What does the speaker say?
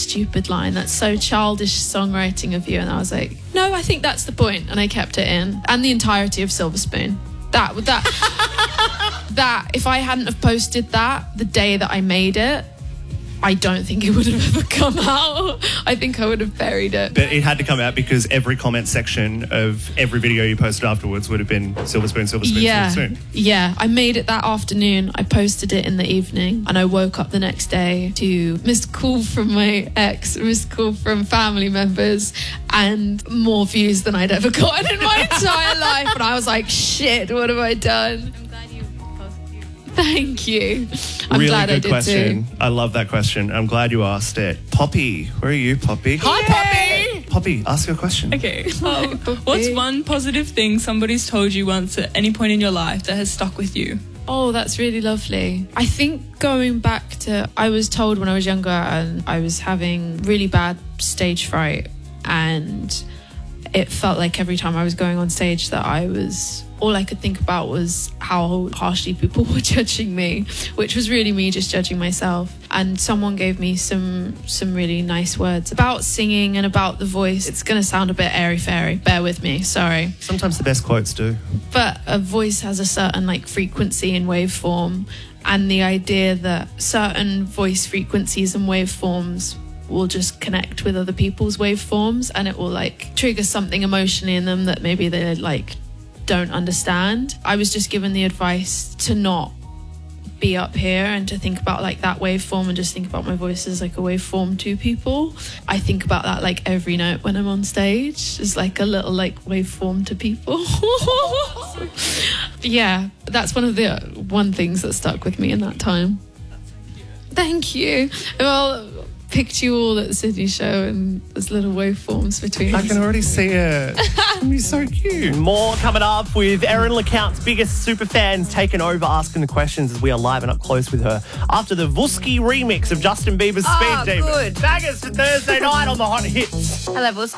stupid line. That's so childish songwriting of you. And I was like, no, I think that's the point. And I kept it in. And the entirety of Silver Spoon. That if I hadn't have posted that the day that I made it, I don't think it would have ever come out. I think I would have buried it. But it had to come out because every comment section of every video you posted afterwards would have been Silver Spoon, Silver Spoon, Yeah. Silver Spoon. Yeah, I made it that afternoon. I posted it in the evening and I woke up the next day to missed call from my ex, missed call from family members and more views than I'd ever gotten in my entire life. And I was like, shit, what have I done? I'm glad you posted you. Thank you. I'm Really glad good I did question. too. I love that question. I'm glad you asked it. Poppy, where are you, Poppy? Hi, Poppy! Poppy, ask your question. Okay. What's one positive thing somebody's told you once at any point in your life that has stuck with you? Oh, that's really lovely. I think going back to, I was told when I was younger and I was having really bad stage fright, and it felt like every time I was going on stage that all I could think about was how harshly people were judging me, which was really me just judging myself. And someone gave me some really nice words about singing and about the voice. It's going to sound a bit airy-fairy, bear with me, sorry. Sometimes the best quotes do. But a voice has a certain frequency and waveform, and the idea that certain voice frequencies and waveforms will just connect with other people's waveforms, and it will trigger something emotionally in them that maybe they don't understand. I was just given the advice to not be up here and to think about that waveform and just think about my voice as a waveform to people. I think about that every note when I'm on stage is a little waveform to people. Yeah, that's one of the things that stuck with me in that time. Thank you. Well, picked you all at the Sydney show and there's little waveforms between I us. can already see it. It's gonna be so cute. More coming up with Erin LeCount's biggest super fans taking over, asking the questions as we are live and up close with her after the Vuski remix of Justin Bieber's Speed Demon. Good. Bangers for Thursday night on the Hot Hits. Hello, Vuski.